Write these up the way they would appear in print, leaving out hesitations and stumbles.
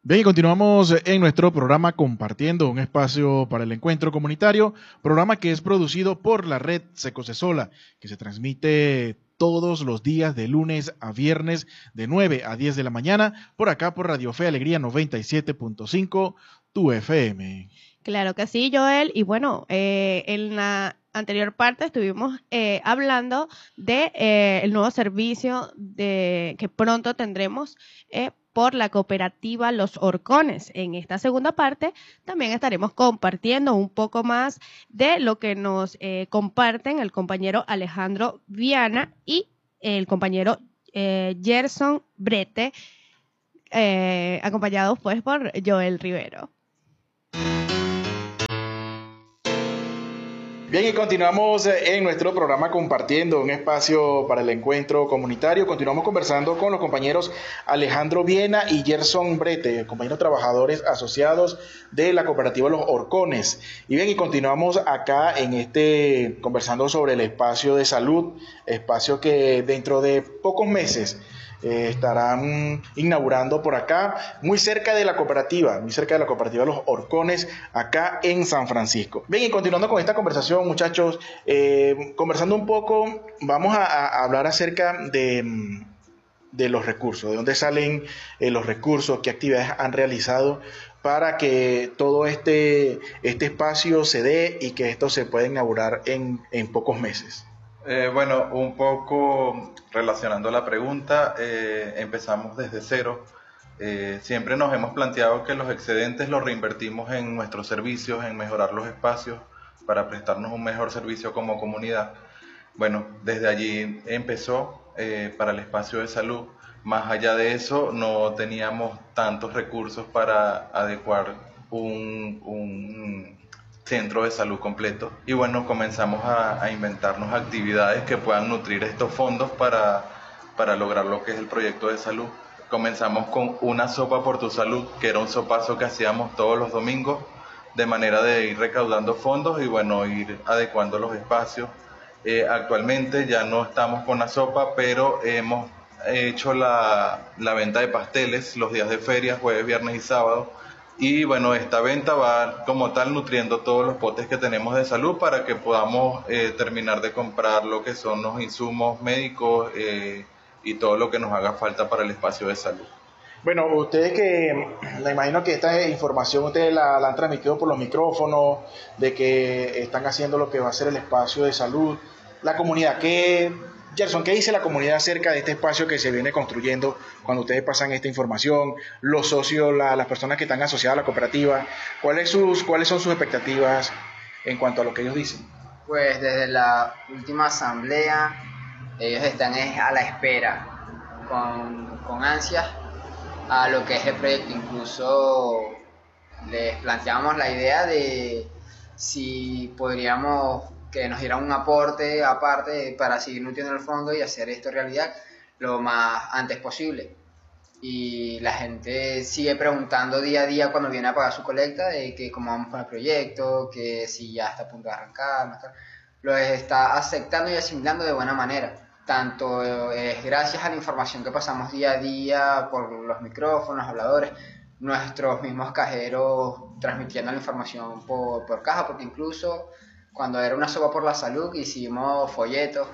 Bien, y continuamos en nuestro programa Compartiendo, un espacio para el encuentro comunitario, programa que es producido por la red Secosesola, que se transmite todos los días de lunes a viernes de 9 a 10 de la mañana, por acá por Radio Fe Alegría 97.5, tu FM. Claro que sí, Joel. Y bueno, en la anterior parte estuvimos hablando de el nuevo servicio que pronto tendremos por la cooperativa Los Horcones. En esta segunda parte también estaremos compartiendo un poco más de lo que nos comparten el compañero Alejandro Viana y el compañero Gerson Brete, acompañados pues por Joel Rivero. Bien, y continuamos en nuestro programa Compartiendo, un espacio para el encuentro comunitario. Continuamos conversando con los compañeros Alejandro Viena y Gerson Brete, compañeros trabajadores asociados de la cooperativa Los Horcones. Y bien, y continuamos acá conversando sobre el espacio de salud, espacio que dentro de pocos meses estarán inaugurando por acá, muy cerca de la cooperativa Los Horcones, acá en San Francisco. Bien, y continuando con esta conversación, muchachos, conversando un poco, vamos a hablar acerca de los recursos, de dónde salen los recursos, qué actividades han realizado para que todo este espacio se dé y que esto se pueda inaugurar en pocos meses. Bueno, un poco relacionando la pregunta, empezamos desde cero. Siempre nos hemos planteado que los excedentes los reinvertimos en nuestros servicios, en mejorar los espacios para prestarnos un mejor servicio como comunidad. Bueno, desde allí empezó para el espacio de salud. Más allá de eso, no teníamos tantos recursos para adecuar un centro de salud completo. Y bueno, comenzamos a inventarnos actividades que puedan nutrir estos fondos para lograr lo que es el proyecto de salud. Comenzamos con una sopa por tu salud, que era un sopazo que hacíamos todos los domingos, de manera de ir recaudando fondos y bueno, ir adecuando los espacios. Actualmente ya no estamos con la sopa, pero hemos hecho la venta de pasteles los días de feria, jueves, viernes y sábado. Y bueno, esta venta va como tal nutriendo todos los potes que tenemos de salud para que podamos terminar de comprar lo que son los insumos médicos y todo lo que nos haga falta para el espacio de salud. Bueno, ustedes me imagino que esta información ustedes la han transmitido por los micrófonos, de que están haciendo lo que va a ser el espacio de salud. La comunidad, Gerson, ¿qué dice la comunidad acerca de este espacio que se viene construyendo cuando ustedes pasan esta información? Los socios, las personas que están asociadas a la cooperativa, ¿cuáles son sus expectativas en cuanto a lo que ellos dicen? Pues desde la última asamblea, ellos están a la espera, con ansias, a lo que es el proyecto. Incluso les planteamos la idea de si podríamos que nos dieran un aporte aparte para seguir nutriendo el fondo y hacer esto realidad lo más antes posible. Y la gente sigue preguntando día a día cuando viene a pagar su colecta de que cómo vamos con el proyecto, que si ya está a punto de arrancar, lo está aceptando y asimilando de buena manera. Tanto es gracias a la información que pasamos día a día por los micrófonos, habladores, nuestros mismos cajeros transmitiendo la información por caja, porque incluso cuando era una sopa por la salud hicimos folletos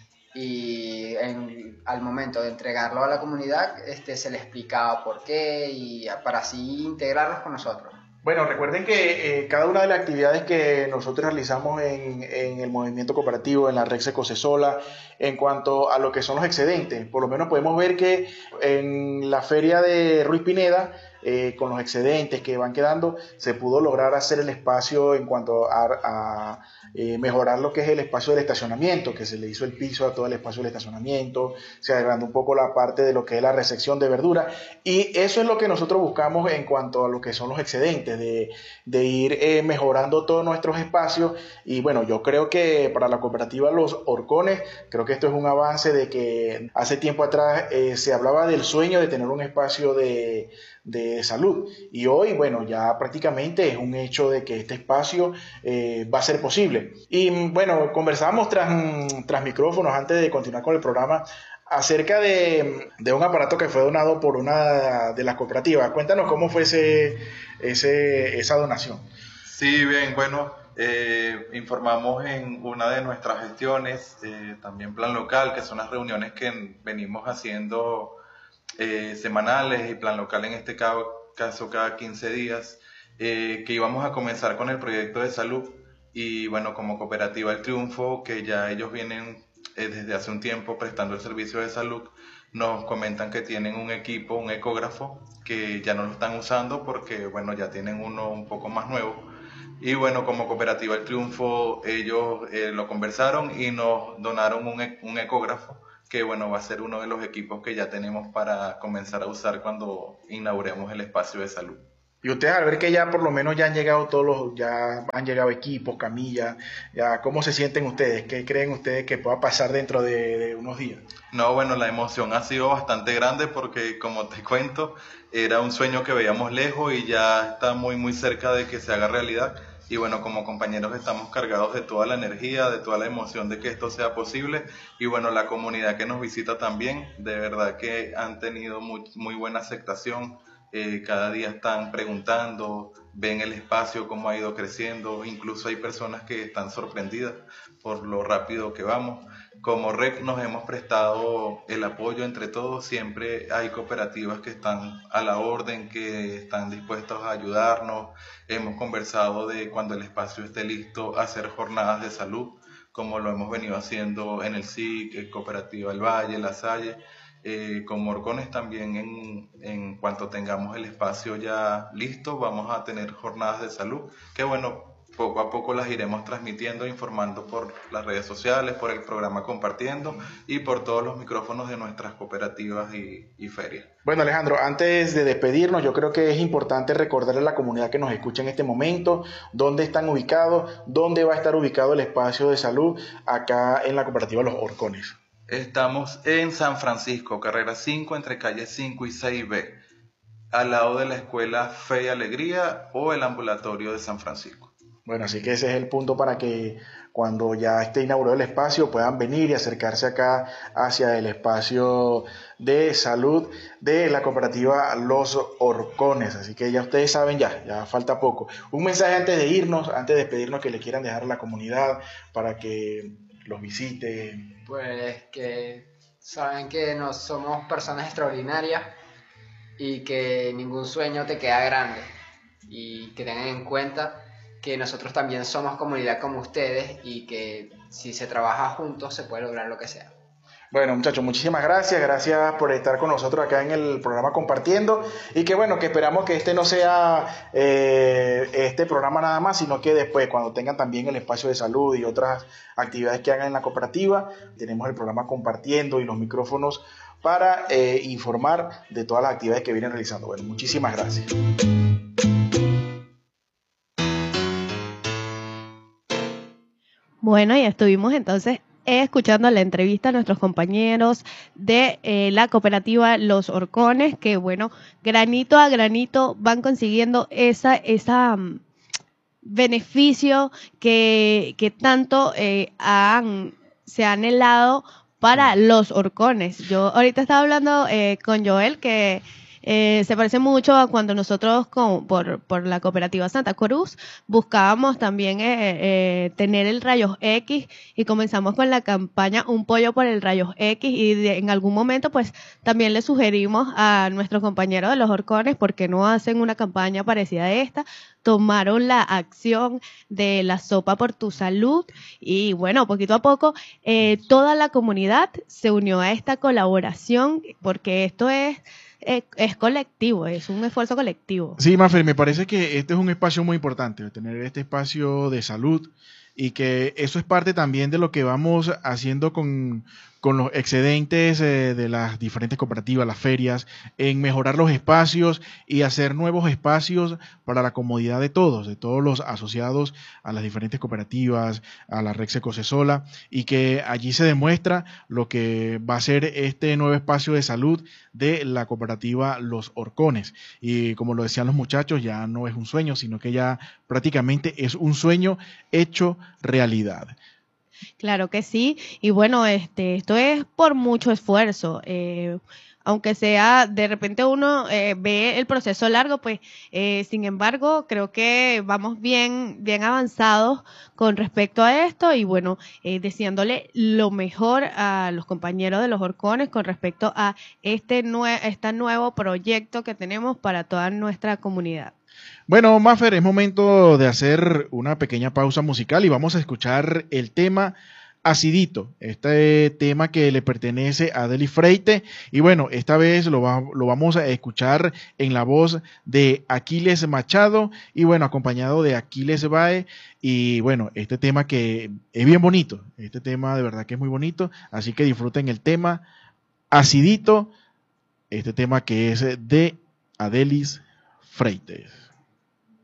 y al momento de entregarlo a la comunidad se le explicaba por qué y para así integrarlos con nosotros. Bueno, recuerden que cada una de las actividades que nosotros realizamos en el movimiento cooperativo, en la red Secosesola, en cuanto a lo que son los excedentes, por lo menos podemos ver que en la feria de Ruiz Pineda, con los excedentes que van quedando, se pudo lograr hacer el espacio en cuanto a mejorar lo que es el espacio del estacionamiento, que se le hizo el piso a todo el espacio del estacionamiento, se agrandó un poco la parte de lo que es la recepción de verdura, y eso es lo que nosotros buscamos en cuanto a lo que son los excedentes, de ir mejorando todos nuestros espacios. Y bueno, yo creo que para la cooperativa Los Horcones, creo que esto es un avance de que hace tiempo atrás se hablaba del sueño de tener un espacio de salud, y hoy, bueno, ya prácticamente es un hecho de que este espacio va a ser posible. Y bueno, conversábamos tras micrófonos antes de continuar con el programa acerca de un aparato que fue donado por una de las cooperativas. Cuéntanos cómo fue esa donación. Sí, bien, bueno, informamos en una de nuestras gestiones, también Plan Local, que son las reuniones que venimos haciendo semanales, y Plan Local en este caso cada 15 días, que íbamos a comenzar con el proyecto de salud. Y bueno, como Cooperativa El Triunfo, que ya ellos vienen desde hace un tiempo prestando el servicio de salud, nos comentan que tienen un equipo, un ecógrafo, que ya no lo están usando porque bueno, ya tienen uno un poco más nuevo. Y bueno, como Cooperativa El Triunfo, ellos lo conversaron y nos donaron un ecógrafo, que bueno, va a ser uno de los equipos que ya tenemos para comenzar a usar cuando inauguremos el espacio de salud. Y ustedes al ver que ya por lo menos ya han llegado ya han llegado equipos, camillas, ya, ¿cómo se sienten ustedes? ¿Qué creen ustedes que pueda pasar dentro de unos días? No, bueno, la emoción ha sido bastante grande porque, como te cuento, era un sueño que veíamos lejos y ya está muy, muy cerca de que se haga realidad. Y bueno, como compañeros estamos cargados de toda la energía, de toda la emoción de que esto sea posible. Y bueno, la comunidad que nos visita también, de verdad que han tenido muy buena aceptación. Cada día están preguntando, ven el espacio, cómo ha ido creciendo. Incluso hay personas que están sorprendidas por lo rápido que vamos. Como REC nos hemos prestado el apoyo entre todos, siempre hay cooperativas que están a la orden, que están dispuestas a ayudarnos. Hemos conversado de cuando el espacio esté listo, hacer jornadas de salud, como lo hemos venido haciendo en el SIC, Cooperativa El Valle, La Salle. Con Horcones también, en cuanto tengamos el espacio ya listo, vamos a tener jornadas de salud, que bueno, poco a poco las iremos transmitiendo, informando por las redes sociales, por el programa Compartiendo y por todos los micrófonos de nuestras cooperativas y ferias. Bueno, Alejandro, antes de despedirnos, yo creo que es importante recordarle a la comunidad que nos escucha en este momento dónde están ubicados, dónde va a estar ubicado el espacio de salud acá en la cooperativa Los Horcones. Estamos en San Francisco, carrera 5, entre calles 5 y 6B, al lado de la escuela Fe y Alegría o el ambulatorio de San Francisco. Bueno, así que ese es el punto para que cuando ya esté inaugurado el espacio puedan venir y acercarse acá hacia el espacio de salud de la cooperativa Los Horcones. Así que ya ustedes saben, ya falta poco. Un mensaje antes de irnos, antes de despedirnos, que le quieran dejar a la comunidad para que los visite. Pues que saben que no somos personas extraordinarias y que ningún sueño te queda grande, y que tengan en cuenta que nosotros también somos comunidad como ustedes y que si se trabaja juntos se puede lograr lo que sea. Bueno, muchachos, muchísimas gracias por estar con nosotros acá en el programa Compartiendo, y que bueno, que esperamos que este no sea este programa nada más, sino que después, cuando tengan también el espacio de salud y otras actividades que hagan en la cooperativa, tenemos el programa Compartiendo y los micrófonos para informar de todas las actividades que vienen realizando. Bueno, muchísimas gracias. Bueno, ya estuvimos entonces escuchando la entrevista a nuestros compañeros de la cooperativa Los Horcones, que bueno, granito a granito van consiguiendo esa beneficio que tanto se ha anhelado para Los Horcones. Yo ahorita estaba hablando con Joel que se parece mucho a cuando nosotros por la cooperativa Santa Cruz buscábamos también tener el rayos X, y comenzamos con la campaña Un Pollo por el Rayos X, y en algún momento pues también le sugerimos a nuestros compañeros de Los Horcones por qué no hacen una campaña parecida a esta. Tomaron la acción de la sopa por tu salud, y bueno, poquito a poco toda la comunidad se unió a esta colaboración, porque esto es colectivo, es un esfuerzo colectivo. Sí, Mafer, me parece que este es un espacio muy importante, tener este espacio de salud, y que eso es parte también de lo que vamos haciendo con los excedentes de las diferentes cooperativas, las ferias, en mejorar los espacios y hacer nuevos espacios para la comodidad de todos los asociados a las diferentes cooperativas, a la Red Secocesola, y que allí se demuestra lo que va a ser este nuevo espacio de salud de la cooperativa Los Horcones. Y como lo decían los muchachos, ya no es un sueño, sino que ya prácticamente es un sueño hecho realidad. Claro que sí, y bueno, esto es por mucho esfuerzo. Aunque sea, de repente uno ve el proceso largo, pues, sin embargo, creo que vamos bien avanzados con respecto a esto y bueno, deseándole lo mejor a los compañeros de los Orcones con respecto a este nuevo proyecto que tenemos para toda nuestra comunidad. Bueno, Mafer, es momento de hacer una pequeña pausa musical y vamos a escuchar el tema Acidito, este tema que le pertenece a Deli Freite y bueno, esta vez lo vamos a escuchar en la voz de Aquiles Machado y bueno, acompañado de Aquiles Bae y bueno, este tema que es bien bonito, este tema de verdad que es muy bonito, así que disfruten el tema Acidito, este tema que es de Adelis Freites.